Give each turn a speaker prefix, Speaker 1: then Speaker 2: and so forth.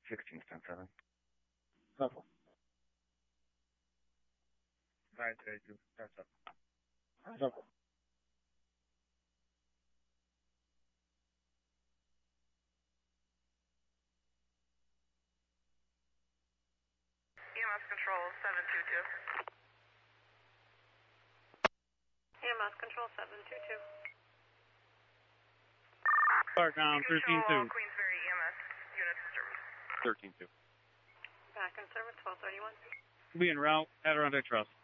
Speaker 1: 16-10-7.
Speaker 2: Couple.
Speaker 3: 932. That's up.
Speaker 2: Couple.
Speaker 4: EMS control 722. EMS control 722.
Speaker 3: Start down, 13-2.
Speaker 4: Queensbury EMS unit service.
Speaker 1: 13-2.
Speaker 4: Back in service 1231.
Speaker 3: Be en route, Adirondack Trust.